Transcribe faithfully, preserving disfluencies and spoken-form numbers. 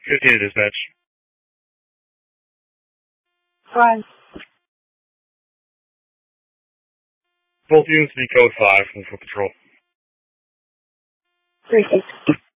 fifteen to dispatch. Five. Both units be code five from for patrol. Three six.